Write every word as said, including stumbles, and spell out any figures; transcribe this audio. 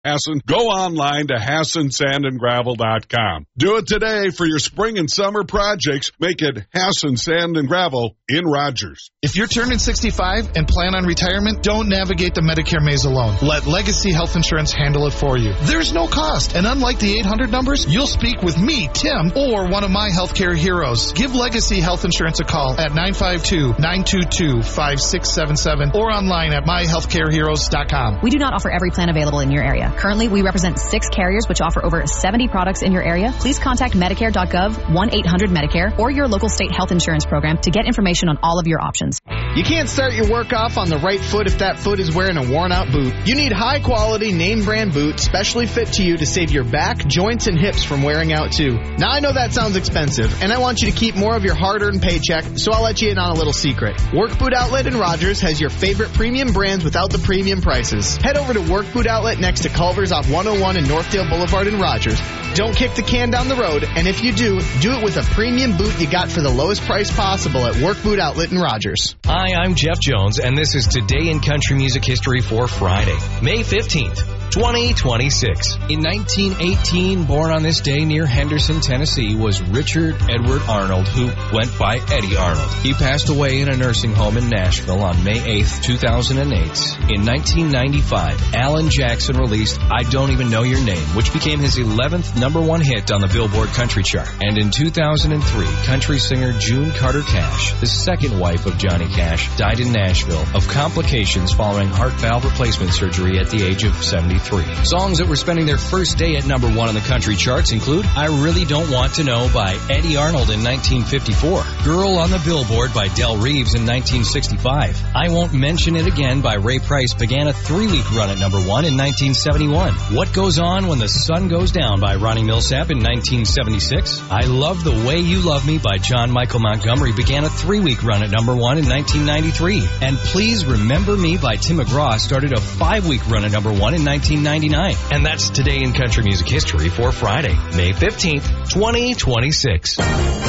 Hassan, go online to Hassan Sand and Gravel dot com. Do it today for your spring and summer projects. Make it Hassan Sand and Gravel in Rogers. If you're turning sixty-five and plan on retirement, don't navigate the Medicare maze alone. Let Legacy Health Insurance handle it for you. There's no cost, and unlike the eight hundred numbers, you'll speak with me, Tim, or one of my healthcare heroes. Give Legacy Health Insurance a call at nine five two, nine two two, five six seven seven or online at my healthcare heroes dot com. We do not offer every plan available in your area. Currently, we represent six carriers which offer over seventy products in your area. Please contact Medicare dot gov, one eight hundred Medicare, or your local state health insurance program to get information on all of your options. You can't start your work off on the right foot if that foot is wearing a worn-out boot. You need high-quality, name-brand boots specially fit to you to save your back, joints, and hips from wearing out, too. Now, I know that sounds expensive, and I want you to keep more of your hard-earned paycheck, so I'll let you in on a little secret. Work Boot Outlet in Rogers has your favorite premium brands without the premium prices. Head over to Work Boot Outlet next to Culver's off one oh one and Northdale Boulevard in Rogers. Don't kick the can down the road, and if you do, do it with a premium boot you got for the lowest price possible at Work Boot Outlet in Rogers. Hi, I'm Jeff Jones, and this is Today in Country Music History for Friday, May fifteenth. twenty twenty-six. In nineteen eighteen, born on this day near Henderson, Tennessee, was Richard Edward Arnold, who went by Eddie Arnold. He passed away in a nursing home in Nashville on May eighth, two thousand eight. In nineteen ninety-five, Alan Jackson released I Don't Even Know Your Name, which became his eleventh number one hit on the Billboard Country Chart. And in two thousand three, country singer June Carter Cash, the second wife of Johnny Cash, died in Nashville of complications following heart valve replacement surgery at the age of seventy-three. Songs that were spending their first day at number one on the country charts include I Really Don't Want to Know by Eddie Arnold in nineteen fifty-four, Girl on the Billboard by Del Reeves in nineteen sixty-five, I Won't Mention It Again by Ray Price began a three-week run at number one in nineteen seventy-one, What Goes On When the Sun Goes Down by Ronnie Millsap in nineteen seventy-six, I Love the Way You Love Me by John Michael Montgomery began a three-week run at number one in nineteen ninety-three, and Please Remember Me by Tim McGraw started a five-week run at number one in nineteen ninety-nine. And that's Today in Country Music History for Friday, May fifteenth, twenty twenty-six.